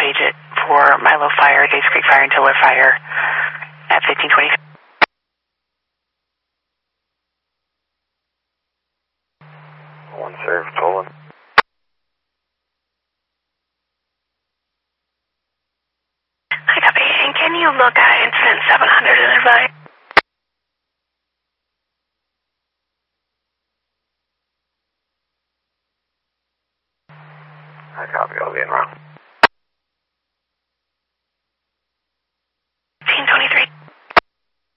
page it for Milo Fire, Days Creek Fire, and Tiller Fire at 1520. One serve, Tolan. Hi, copy. And can you look at incident 700 and advise? I copy, I'll be in route.